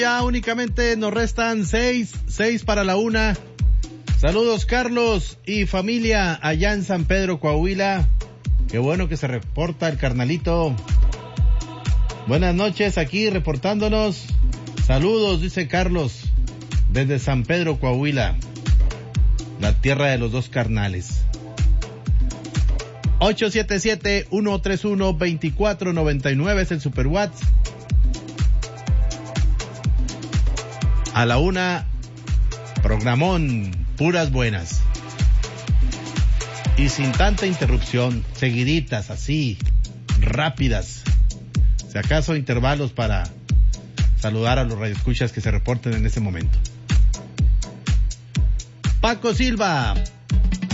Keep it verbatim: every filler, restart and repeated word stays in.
Ya únicamente nos restan seis, seis para la una. Saludos Carlos y familia allá en San Pedro, Coahuila. Qué bueno que se reporta el carnalito. Buenas noches, aquí reportándonos. Saludos, dice Carlos, desde San Pedro, Coahuila, la tierra de los dos carnales. ocho siete siete, uno tres uno, dos cuatro nueve nueve es el Super WhatsApp. A la una, programón, puras buenas. Y sin tanta interrupción, seguiditas, así, rápidas. Si acaso intervalos para saludar a los radioescuchas que se reporten en este momento. Paco Silva.